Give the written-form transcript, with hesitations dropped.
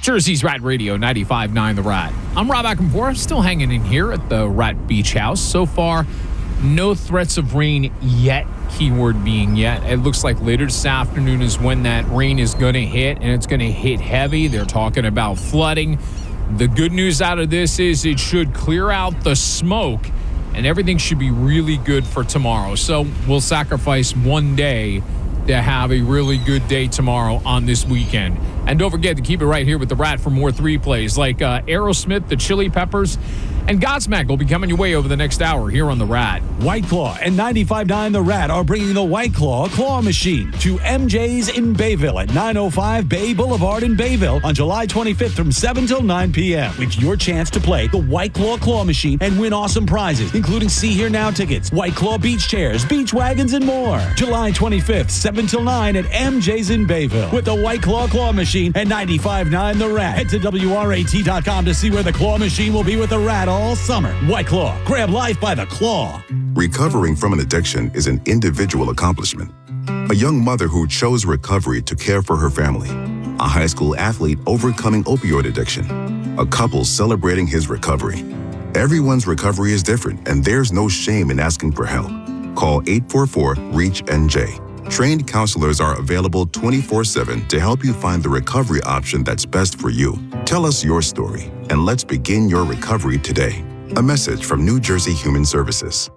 Jersey's Rat Radio 95.9 The Rat. I'm Rob Akinfor, still hanging in here at the Rat Beach House. So far, no threats of rain yet, keyword being yet. It looks like later this afternoon is when that rain is going to hit, and it's going to hit heavy. They're talking about flooding. The good news out of this is it should clear out the smoke, and everything should be really good for tomorrow. So we'll sacrifice one day to have a really good day tomorrow on this weekend. And don't forget to keep it right here with the Rat for more 3 plays like Aerosmith, the Chili Peppers, and Godsmack will be coming your way over the next hour here on the Rat. White Claw and 95.9 The Rat are bringing the White Claw Claw Machine to MJ's in Bayville at 905 Bay Boulevard in Bayville on July 25th from 7 till 9 p.m. It's your chance to play the White Claw Claw Machine and win awesome prizes, including See Here Now tickets, White Claw beach chairs, beach wagons, and more. July 25th, 7 till 9 at MJ's in Bayville with the White Claw Claw Machine and 95.9 The Rat. Head to WRAT.com to see where the Claw Machine will be with the Rat all summer. White Claw, grab life by the claw. Recovering from an addiction is an individual accomplishment. A young mother who chose recovery to care for her family. A high school athlete overcoming opioid addiction. A couple celebrating his recovery. Everyone's recovery is different, and there's no shame in asking for help. Call 844-REACH-NJ. Trained counselors are available 24/7 to help you find the recovery option that's best for you. Tell us your story, and let's begin your recovery today. A message from New Jersey Human Services.